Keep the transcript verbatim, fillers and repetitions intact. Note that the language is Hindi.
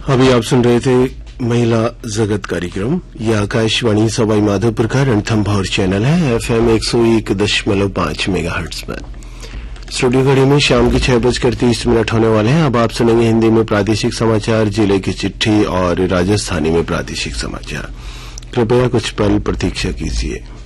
अभी आप सुन रहे थे महिला जगत कार्यक्रम। यह आकाशवाणी सवाई माधोपुर का रणथंभौर चैनल है, एफएम एक सौ एक दशमलव पांच मेगाहर्ट्ज पर। स्टूडियो घड़ी में शाम की छह बजकर तीस मिनट होने वाले हैं। अब आप सुनेंगे हिंदी में प्रादेशिक समाचार, जिले की चिट्ठी और राजस्थानी में प्रादेशिक समाचार। कृपया कुछ पल प्रतीक्षा कीजिए।